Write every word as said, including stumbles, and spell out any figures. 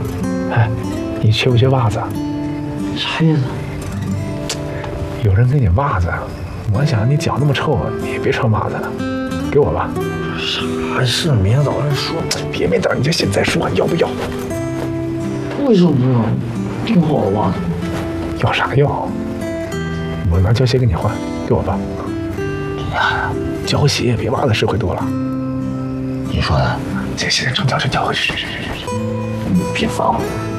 哎，你缺不缺袜子？ 啥意思？ 有人给你袜子，我想你脚那么臭，你也别穿袜子了，给我吧。 啥事？明天早上说。 别没等，你就现在说，要不要？ 为什么不要？挺好的袜子。 要啥要？我拿胶鞋给你换，给我吧。 呀， 胶鞋比袜子实惠多了。 你说的？ 行行，成交成交，去去去去去。 你别烦我。